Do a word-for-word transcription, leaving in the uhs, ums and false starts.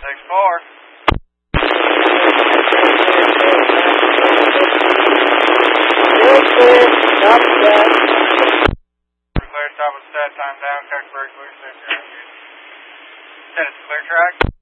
six four. Clear, stop with stat, time down, Cockburg, Blue Station. Said it's clear track.